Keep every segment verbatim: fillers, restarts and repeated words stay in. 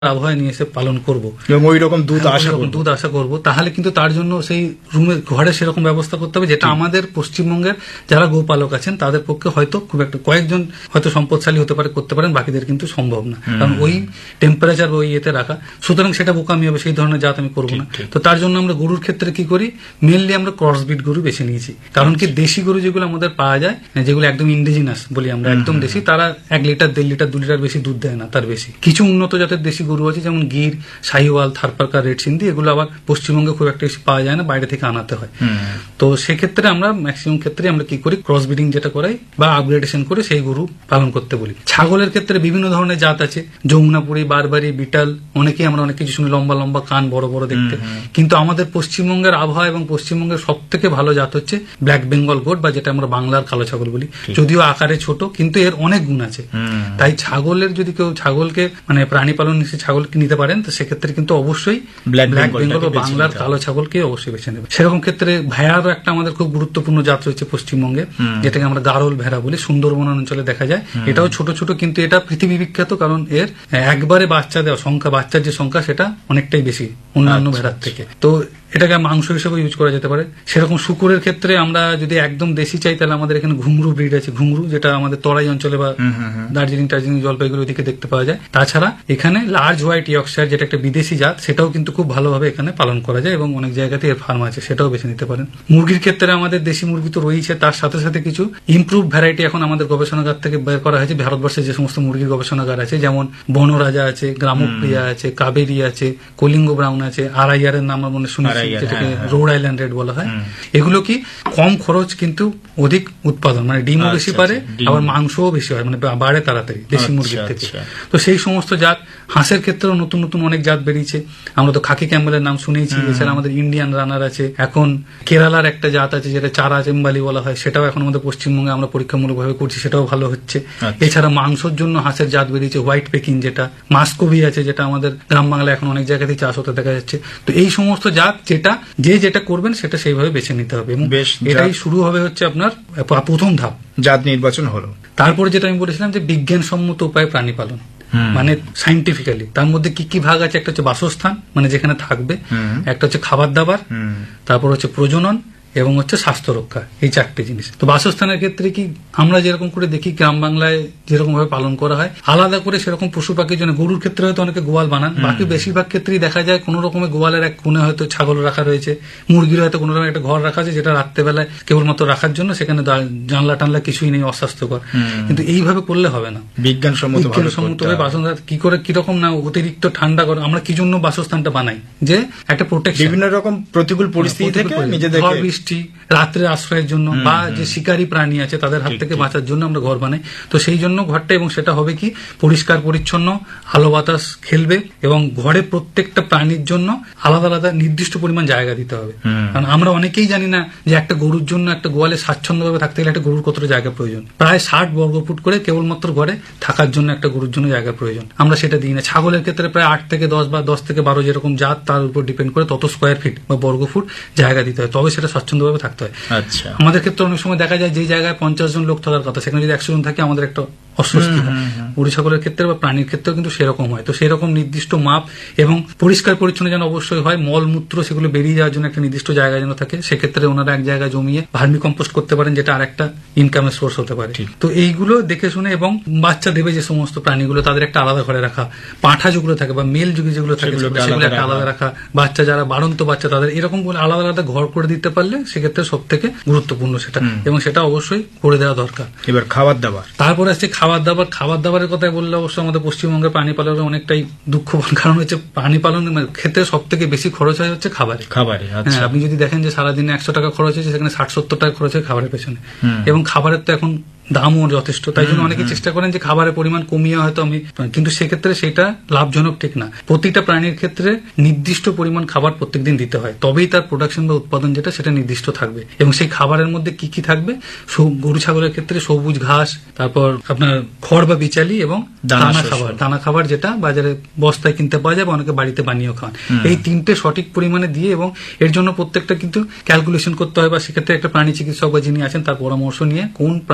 আবহাওয়া নিয়ে এসে পালন করবো এবং ওই রকম দুধ আশা করব দুধ আশা করবো, তাহলে কিন্তু তার জন্য সেই রুমে ঘরে সেরকম ব্যবস্থা করতে হবে, যেটা আমাদের পশ্চিমবঙ্গের যারা গোপালক আছেন তাদের পক্ষে হয়তো খুব একটা কয়েকজন হয়তো সম্পদশালী হতে পারে, করতে পারেন, বাকিদের কিন্তু সম্ভব না, কারণ ওই টেম্পারেচার ওই ইয়েতে রাখা, সুতরাং সেটা বোকামি হবে, সেই ধরনের জাত আমি করবো না। তো তার জন্য আমরা গরুর ক্ষেত্রে কি করি, মেনলি আমরা ক্রসবিট গরু বেছে নিয়েছি, কারণ কি দেশি গরু যেগুলো আমাদের পাওয়া যায়, যেগুলো একদম ইন্ডিজিনাস বলি আমরা, একদম দেশি, তারা এক লিটার দেড় লিটার দু লিটার বেশি দুধ দেয় না, তার বেশি। কিছু উন্নত জাতের দেশি গরু আছে যেমন গির, শাহিওয়াল, থারপারকা, রেড সিন্ধি, এগুলো আবার পশ্চিমবঙ্গে খুব একটা বেশি পাওয়া যায় না, বাইরে থেকে আনাতে হয়। তো সেক্ষেত্রে আমরা ম্যাক্সিমাম ক্ষেত্রে আমরা কি করি, ক্রস ব্রিডিং যেটা করাই বা আপগ্রেডেশন করে সেই গরু পালন করতে বলি। ছাগলের ক্ষেত্রে বিভিন্ন ধরনের জাত আছে, যমুনাপুরি, বারবারি, বিটাল, অনেকেই আমরা অনেক কিছু শুনি, লম্বা লম্বা কান, বড় বড় দেখতে, কিন্তু আমাদের পশ্চিমবঙ্গের আবহাওয়া এবং পশ্চিমবঙ্গের সব থেকে ভালো জাত হচ্ছে ব্ল্যাক বেঙ্গল গোট, বা যেটা আমরা বাংলার কালো ছাগল বলি, যদিও আকারে ছোট কিন্তু এর অনেক গুণ আছে। তাই ছাগলের যদি কেউ ছাগলকে মানে প্রাণী পালন হিসেবে ছাগলকে নিতে পারেন, তো সেক্ষেত্রে কিন্তু অবশ্যই ব্ল্যাক বেঙ্গল বা বাংলার কালো ছাগলকে অবশ্যই বেছে নেবে। সেরকম ক্ষেত্রে ভেড়ারও একটা আমাদের খুব গুরুত্বপূর্ণ জাত রয়েছে পশ্চিমবঙ্গে, যেটাকে আমরা গারল ভেড়া বলি, সুন্দরবন অঞ্চলে দেখা যায়। এটাও ছোট ছোট, কিন্তু এটা পৃথিবী বিখ্যাত, কারণ এর একবারে বাচ্চা দেওয়া সংখ্যা, বাচ্চার যে সংখ্যা সেটা অনেকটাই বেশি অন্যান্য ভেড়ার থেকে। তো এটাকে মাংস হিসেবে ইউজ করা যেতে পারে। সেরকম শুকুরের ক্ষেত্রে আমরা যদি একদম দেশি চাই, তাহলে আমাদের এখানে ঘুংরু ব্রিড আছে, ঘুংরু, যেটা আমাদের তরাই অঞ্চলে বা দার্জিলিং টার্জিলিং জলপাইগুড়ি দিকে দেখতে পাওয়া যায়। তাছাড়া এখানে লার্জ হোয়াইট ইয়র্কশায়ার, যেটা একটা বিদেশি জাত, সেটাও কিন্তু খুব ভালোভাবে এখানে পালন করা যায় এবং অনেক জায়গাতে এর ফার্ম আছে, সেটাও বেছে নিতে পারেন। মুরগির ক্ষেত্রে আমাদের দেশি মুরগি তো রয়েছে, তার সাথে সাথে কিছু ইমপ্রুভ ভ্যারাইটি এখন আমাদের গবেষণাগার থেকে বের করা হয়েছে। ভারতবর্ষে যে সমস্ত মুরগির গবেষণাগার আছে, যেমন বনরাজা আছে, গ্রামপ্রিয়া আছে, কাবেরি আছে, কলিঙ্গ ব্রাউন আছে, আড়াইয়ার এর নাম মনে শুনেছি, যেটাকে রোড আইল্যান্ড রেড বলা হয়। এগুলো কি কম খরচ কিন্তু অধিক উৎপাদন, মানে ডিমও বেশি পারে, আবার মাংসও বেশি হয়, মানে বাড়ে তাড়াতাড়ি দেশি মুরগির থেকে। তো সেই সমস্ত জাত, হাঁসের ক্ষেত্রেও নতুন নতুন অনেক জাত বেরিয়েছে। আমরা তো খাকি ক্যাম্বেলের নাম শুনেছি, এছাড়া আমাদের ইন্ডিয়ান রানার আছে, এখন কেরালার একটা জাত আছে যেটা চারা চেম্বালি বলা হয়, সেটাও এখন আমাদের পশ্চিমবঙ্গে আমরা পরীক্ষামূলকভাবে করছি, সেটাও ভালো হচ্ছে। এছাড়া মাংসের জন্য হাঁসের জাত বেরিয়েছে, হোয়াইট পেকিং, যেটা মাস্কোভি আছে, যেটা আমাদের গ্রাম বাংলায় এখন অনেক জায়গাতেই চাষ হতে দেখা যাচ্ছে। তো এই সমস্ত জাত, যেটা যে যেটা করবেন সেটা সেইভাবে বেছে নিতে হবে, এবং এটাই শুরু হবে হচ্ছে আপনার প্রথম ধাপ, জাত নির্বাচন হলো। তারপরে যেটা আমি বলেছিলাম যে বিজ্ঞানসম্মত উপায়ে প্রাণী পালন, মানে সাইন্টিফিক্যালি, তার মধ্যে কি কি ভাগ আছে, একটা হচ্ছে বাসস্থান, মানে যেখানে থাকবে, একটা হচ্ছে খাবার দাবার, তারপর হচ্ছে প্রজনন, এবং হচ্ছে স্বাস্থ্য রক্ষা, এই চারটি জিনিস। তো বাসস্থানের ক্ষেত্রে কি আমরা যেরকম করে দেখি গ্রাম বাংলায় যেরকম ভাবে পালন করা হয়, আলাদা করে সেরকম পশু পাখির জন্য, গরুর ক্ষেত্রে হয়তো অনেকে গোয়াল বানান, বাকি বেশিরভাগ ক্ষেত্রেই দেখা যায় কোন রকমের গোয়ালের এক কোণে হয়তো ছাগল রাখা রয়েছে, মুরগির হয়তো কোনো রকম একটা ঘর রাখা আছে, যেটা রাত্রেবেলায় কেবলমাত্র রাখার জন্য, সেখানে জানলা টানলা কিছুই নেই, অস্বাস্থ্যকর। কিন্তু এইভাবে করলে হবে না, বিজ্ঞানসম্মত ভাবে বাসস্থান কি করে, কিরকম না অতিরিক্ত ঠান্ডা করে, আমরা কি জন্য বাসস্থানটা বানাই, যে একটা প্রোটেকশন, বিভিন্ন রকম প্রতিকূল পরিস্থিতি থেকে নিজেদের রাত্রে আশ্রয়ের জন্য, বা যে শিকারী প্রাণী আছে তাদের হাত থেকে বাঁচার জন্য আমরা ঘর বানাই। তো সেই জন্য ঘরটা, এবং সেটা হবে কি পরিষ্কার পরিচ্ছন্ন, আলো বাতাস খেলবে, এবং ঘরে প্রত্যেকটা প্রাণীর জন্য আলাদা আলাদা নির্দিষ্ট পরিমাণ জায়গা দিতে হবে। কারণ আমরা অনেকেই জানি না যে একটা গরুর জন্য, একটা গোয়ালে স্বাচ্ছন্দ্যভাবে থাকতে গেলে একটা গরুর কতটা জায়গা প্রয়োজন। প্রায় ষাট বর্গ ফুট করে কেবলমাত্র ঘরে থাকার জন্য একটা গরুর জন্য জায়গা প্রয়োজন, আমরা সেটা দিই না। ছাগলের ক্ষেত্রে প্রায় আট থেকে দশ বা দশ থেকে বারো যেরকম জাত, তার উপর ডিপেন্ড করে তত স্কোয়ার ফিট বা বর্গ ফুট জায়গা দিতে হয়, তবে সেটা স্বাচ্ছন্দ্যভাবে থাকতে হয়। আচ্ছা, আমাদের ক্ষেত্রে অনেক সময় দেখা যায় যে জায়গায় পঞ্চাশ জন লোক থাকার কথা, সেখানে যদি একশো জন থাকে আমাদের একটা অস্বস্তি হয়। গরু ছাগলের ক্ষেত্রে বা প্রাণীর ক্ষেত্রেও কিন্তু সেরকম হয়। তো সেরকম নির্দিষ্ট মাপ এবং পরিষ্কার পরিচ্ছন্ন যেন অবশ্যই হয়, মলমূত্র সেগুলো বেরিয়ে যাওয়ার জন্য একটা নির্দিষ্ট জায়গা যেন থাকে, সেক্ষেত্রে ওনারা এক জায়গায় জমিয়ে ভার্মি কম্পোস্ট করতে পারেন, যেটা আর একটা ইনকামের সোর্স হতে পারে। তো এইগুলো দেখে শুনে, এবং বাচ্চা দেবে যে সমস্ত প্রাণীগুলো, তাদের একটা আলাদা ঘরে রাখা, পাঁঠা যেগুলো থাকে বা মেল যুগে যেগুলো থাকে সেগুলো একটা আলাদা রাখা, বাচ্চা যারা বাড়ন্ত বাচ্চা তাদের এরকম আলাদা আলাদা ঘর করে দিতে পারলে সেক্ষেত্রে সব থেকে গুরুত্বপূর্ণ সেটা, এবং সেটা অবশ্যই করে দেওয়া দরকার। এবার খাবার দাবার, তারপরে আসছে খাবার দাবার। খাবার দাবারের কথা বললে অবশ্য আমাদের পশ্চিমবঙ্গের প্রাণী পালনের অনেকটাই দুঃখবান, কারণ হচ্ছে প্রাণী পালনের ক্ষেত্রে সব থেকে বেশি খরচ হয় হচ্ছে খাবারে। খাবারে হ্যাঁ, আপনি যদি দেখেন যে সারাদিনে একশো টাকা খরচ হয়েছে, সেখানে ষাট সত্তর টাকা খরচ হয় খাবারের পেছনে, এবং খাবারের তো এখন দামও যথেষ্ট, তাই জন্য অনেকে চেষ্টা করেন যে খাবারের পরিমাণ কমিয়ে হয়তো আমি, কিন্তু সেক্ষেত্রে সেটা লাভজনক ঠিক না। প্রতিটা প্রাণীর ক্ষেত্রে নির্দিষ্ট পরিমাণ খাবার প্রত্যেকদিন দিতে হয়, তবেই তার প্রোডাকশন বা উৎপাদন যেটা সেটা নির্দিষ্ট থাকবে। এবং সেই খাবারের মধ্যে কি কি থাকবে, গরু ছাগলের ক্ষেত্রে সবুজ ঘাস, তারপর আপনার খড় বা বিচালি, এবং দানা খাবার, দানা খাবার যেটা বাজারে বস্তায় কিনতে পাওয়া যায় বা অনেকে বাড়িতে বানিয়েও খান, এই তিনটে সঠিক পরিমাণে দিয়ে, এবং এর জন্য প্রত্যেকটা কিন্তু ক্যালকুলেশন করতে হয়, বা সেক্ষেত্রে একটা প্রাণী চিকিৎসক বা যিনি আছেন তার পরামর্শ নিয়ে কোন প্রাণীটার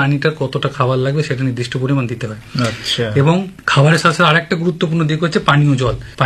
কতটা খাবার লাগবে সেটা নির্দিষ্ট পরিমাণ দিতে হয়। আচ্ছা। এবং খাবারের সাথে সাথে আরেকটা গুরুত্বপূর্ণ দিক হচ্ছে পানীয় জল।